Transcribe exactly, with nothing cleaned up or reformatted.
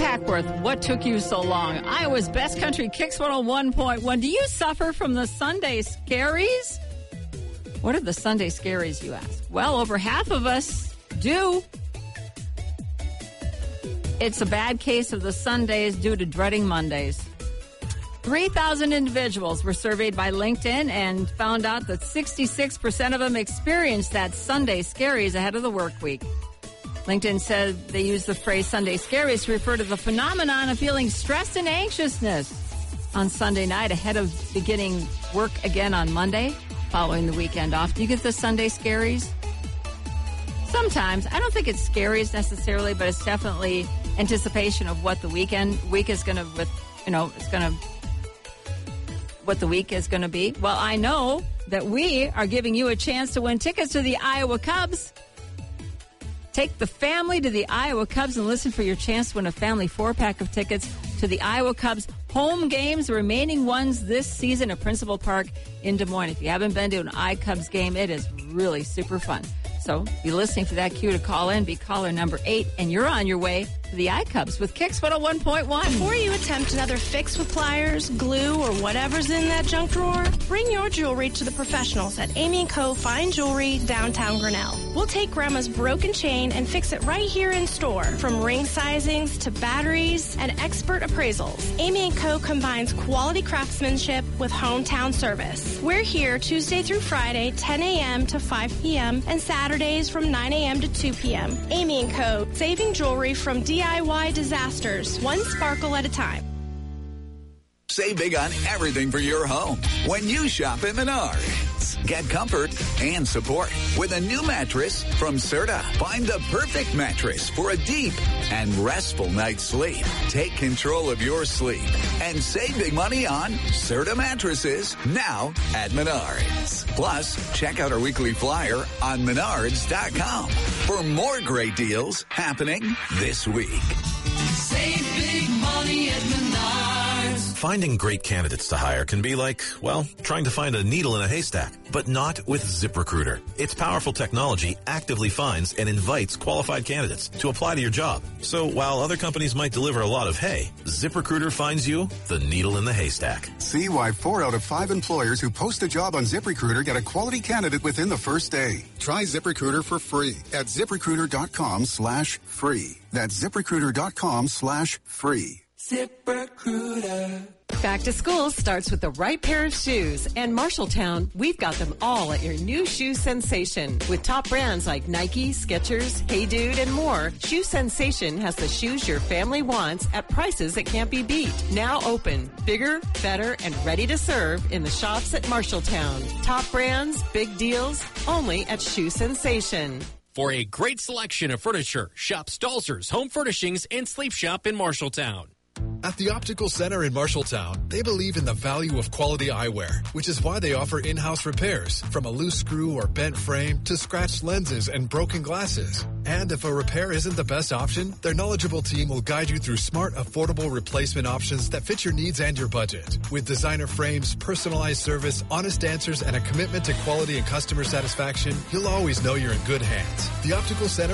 Packworth, what took you so long? Iowa's Best Country Kicks one oh one point one. Do you suffer from the Sunday scaries? What are the Sunday scaries, you ask? Well, over half of us do. It's a bad case of the Sundays due to dreading Mondays. three thousand individuals were surveyed by LinkedIn and found out that sixty-six percent of them experienced that Sunday scaries ahead of the work week. LinkedIn said they use the phrase Sunday scaries to refer to the phenomenon of feeling stress and anxiousness on Sunday night ahead of beginning work again on Monday, following the weekend off. Do you get the Sunday scaries? Sometimes. I don't think it's scaries necessarily, but it's definitely anticipation of what the weekend week is going to, with you know, it's going to, what the week is going to be. Well, I know that we are giving you a chance to win tickets to the Iowa Cubs. Take the family to the Iowa Cubs and listen for your chance to win a family four-pack of tickets to the Iowa Cubs home games, the remaining ones this season at Principal Park in Des Moines. If you haven't been to an iCubs game, it is really super fun. So be listening for that cue to call in. Be caller number eight, and you're on your way to the iCubs with Kicks one oh one point one. Before you attempt another fix with pliers, glue, or whatever's in that junk drawer, bring your jewelry to the professionals at Amy and Co. Fine Jewelry, downtown Grinnell. We'll take Grandma's broken chain and fix it right here in store. From ring sizings to batteries and expert appraisals, Amy and Co. combines quality craftsmanship with hometown service. We're here Tuesday through Friday, ten a.m. to five p.m. and Saturdays from nine a.m. to two p.m. Amy and Co. Saving jewelry from D I Y disasters, one sparkle at a time. Save big on everything for your home when you shop at Menards. Get comfort and support with a new mattress from Serta. Find the perfect mattress for a deep and restful night's sleep. Take control of your sleep and save big money on Serta mattresses now at Menards. Plus, check out our weekly flyer on menards dot com for more great deals happening this week. Save big money at Menards. Finding great candidates to hire can be like, well, trying to find a needle in a haystack, but not with ZipRecruiter. Its powerful technology actively finds and invites qualified candidates to apply to your job. So while other companies might deliver a lot of hay, ZipRecruiter finds you the needle in the haystack. See why four out of five employers who post a job on ZipRecruiter get a quality candidate within the first day. Try ZipRecruiter for free at ZipRecruiter.com slash free. That's ZipRecruiter.com slash free. ZipRecruiter. Back to school starts with the right pair of shoes, and Marshalltown, we've got them all at your new shoe sensation. With top brands like Nike, Skechers, Hey Dude, and more, Shoe Sensation has the shoes your family wants at prices that can't be beat. Now open, bigger, better, and ready to serve in the shops at Marshalltown. Top brands, big deals, only at Shoe Sensation. For a great selection of furniture, shop Stalzer's Home Furnishings and Sleep Shop in Marshalltown. At the Optical Center in Marshalltown, they believe in the value of quality eyewear, which is why they offer in-house repairs, from a loose screw or bent frame to scratched lenses and broken glasses. And if a repair isn't the best option, their knowledgeable team will guide you through smart, affordable replacement options that fit your needs and your budget. With designer frames, personalized service, honest answers, and a commitment to quality and customer satisfaction, you'll always know you're in good hands. The Optical Center